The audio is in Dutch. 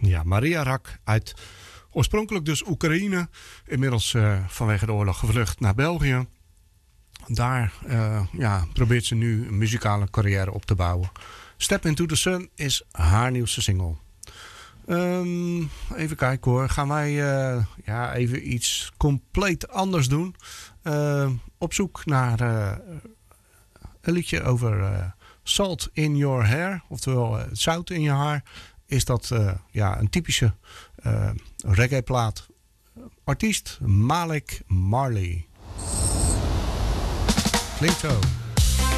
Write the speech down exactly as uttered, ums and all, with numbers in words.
Ja, Maria Rak uit oorspronkelijk dus Oekraïne. Inmiddels uh, vanwege de oorlog gevlucht naar België. Daar uh, ja, probeert ze nu een muzikale carrière op te bouwen. Step Into The Sun is haar nieuwste single. Um, even kijken hoor. Gaan wij uh, ja, even iets compleet anders doen. Uh, op zoek naar uh, een liedje over uh, Salt in Your Hair. Oftewel uh, zout in je haar. Is dat uh, ja, een typische uh, reggae plaat. Artiest Malik Marley. Klinkt zo.